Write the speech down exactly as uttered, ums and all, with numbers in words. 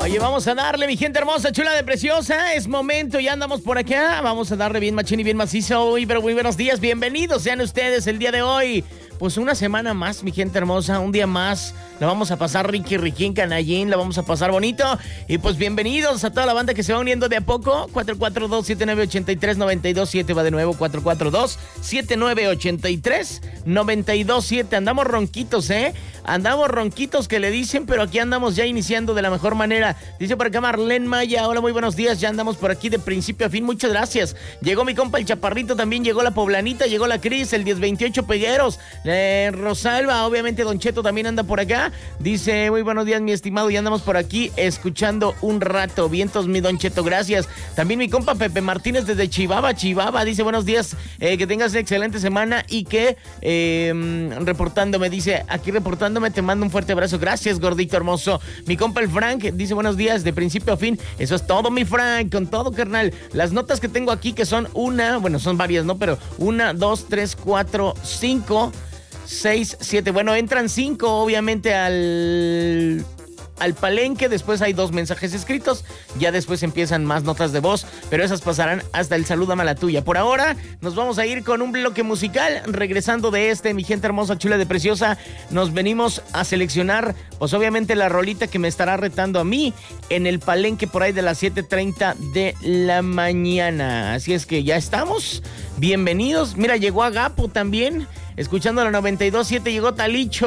Oye, vamos a darle, mi gente hermosa, chula de preciosa. Es momento, ya andamos por acá. Vamos a darle bien machín y bien macizo hoy, pero muy buenos días. Bienvenidos sean ustedes el día de hoy. Pues una semana más, mi gente hermosa, un día más. La vamos a pasar riqui, riquín, canallín, la vamos a pasar bonito. Y pues bienvenidos a toda la banda que se va uniendo de a poco. cuatro cuatro dos, siete nueve ocho tres, nueve dos siete, va de nuevo, cuatro cuatro dos, siete nueve ocho tres, nueve dos siete. Andamos ronquitos, ¿eh? Andamos ronquitos que le dicen, pero aquí andamos ya iniciando de la mejor manera. Dice por acá Marlene Maya, hola, muy buenos días, ya andamos por aquí de principio a fin, muchas gracias. Llegó mi compa el Chaparrito, también llegó la Poblanita, llegó la Cris, el diez veintiocho Pegueros, eh, Rosalba, obviamente Don Cheto también anda por acá. Dice, muy buenos días, mi estimado, ya andamos por aquí escuchando un rato. Vientos, mi Don Cheto, gracias. También mi compa Pepe Martínez desde Chivaba, Chivaba, dice, buenos días, eh, que tengas una excelente semana y que, eh, reportándome, dice, aquí reportándome, te mando un fuerte abrazo. Gracias, gordito hermoso. Mi compa el Frank dice, buenos días, de principio a fin. Eso es todo, mi Frank, con todo, carnal. Las notas que tengo aquí, que son una, bueno, son varias, ¿no? Pero una, dos, tres, cuatro, cinco... seis, siete, bueno, entran cinco obviamente al, al palenque, después hay dos mensajes escritos, ya después empiezan más notas de voz, pero esas pasarán hasta el salúdame a la tuya. Por ahora nos vamos a ir con un bloque musical, regresando de este, mi gente hermosa, chula de preciosa, nos venimos a seleccionar, pues obviamente la rolita que me estará retando a mí en el palenque por ahí de las siete treinta de la mañana, así es que ya estamos, bienvenidos. Mira, llegó Agapo también, escuchando la noventa y dos siete, llegó Talicho.